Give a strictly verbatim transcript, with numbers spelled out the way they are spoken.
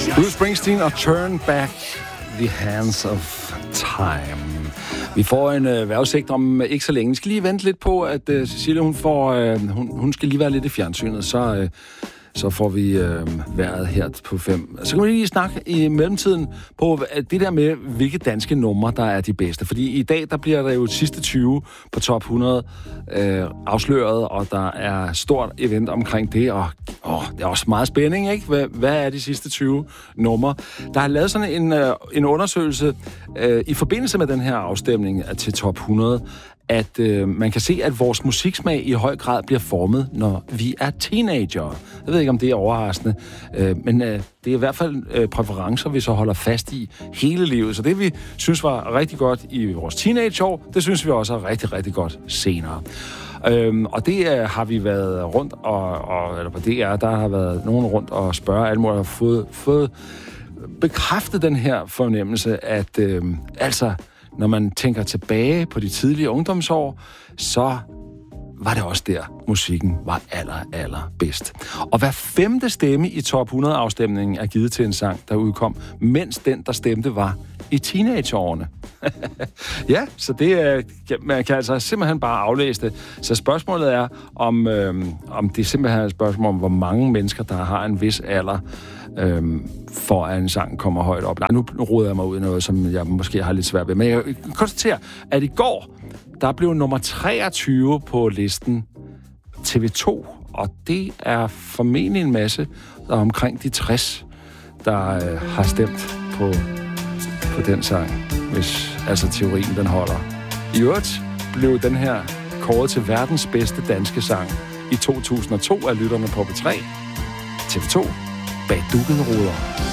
Bruce Springsteen og Turn Back the Hands of Time. Vi får en øh, vejrudsigt om øh, ikke så længe. Vi skal lige vente lidt på, at øh, Cecilie, hun, får, øh, hun, hun skal lige være lidt i fjernsynet, så, øh, så får vi øh, vejret her på fem. Så kan vi lige snakke i mellemtiden på det der med, hvilke danske numre, der er de bedste. Fordi i dag, der bliver der jo sidste tyve på top hundrede øh, afsløret, og der er stort event omkring det, og åh, det er også meget spænding, ikke? Hvad, hvad er de sidste tyve numre? Der er lavet sådan en, øh, en undersøgelse øh, i forbindelse med den her afstemning til top hundrede, at øh, man kan se, at vores musiksmag i høj grad bliver formet, når vi er teenagere. Jeg ved ikke, om det er overraskende, øh, men øh, det er i hvert fald øh, præferencer, vi så holder fast i hele livet. Så det, vi synes var rigtig godt i vores teenageår, det synes vi også er rigtig, rigtig godt senere. Øhm, og det øh, har vi været rundt, og, og, eller på D R, der har været nogen rundt og spørge alle mulige, og fået, fået bekræftet den her fornemmelse, at øh, altså, når man tænker tilbage på de tidlige ungdomsår, så var det også der, musikken var aller, aller bedst. Og hver femte stemme i top hundrede-afstemningen er givet til en sang, der udkom, mens den, der stemte, var i teenageårene. Ja, så det er, man kan altså simpelthen bare aflæse det. Så spørgsmålet er, om, øh, om det simpelthen er et spørgsmål om, hvor mange mennesker, der har en vis alder, øh, for at en sang kommer højt op. Nu roder jeg mig ud i noget, som jeg måske har lidt svært ved. Men jeg konstaterer, at i går, der blev nummer treogtyve på listen T V to, og det er formentlig en masse, der er omkring de tres, der øh, har stemt på, på den sang, hvis altså teorien den holder. I øvrigt blev den her kåret til verdens bedste danske sang i to tusind og to af lytterne på P tre. T V to bag dukkede ruder.